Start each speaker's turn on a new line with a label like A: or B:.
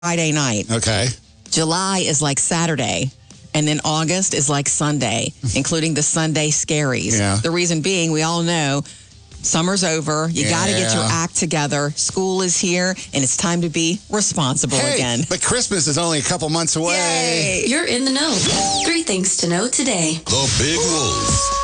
A: Friday night.
B: Okay.
A: July is like Saturday. And then August is like Sunday, including the Sunday scaries.
B: Yeah.
A: The reason being, we all know summer's over. You got to get your act together. School is here, and it's time to be responsible again.
B: But Christmas is only a couple months away.
A: Yay.
C: You're in the know. 3 things to know today.
D: The Big Wolf